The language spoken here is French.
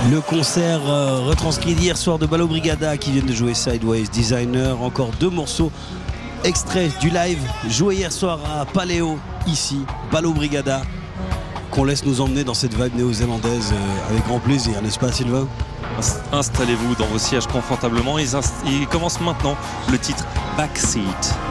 Le concert retranscrit hier soir de Ballo Brigada qui viennent de jouer Sideways Designer. Encore 2 morceaux extraits du live joué hier soir à Paléo, ici, Ballo Brigada, qu'on laisse nous emmener dans cette vibe néo-zélandaise avec grand plaisir, n'est-ce pas Sylvain? Installez-vous dans vos sièges confortablement. Ils commencent maintenant le titre Backseat.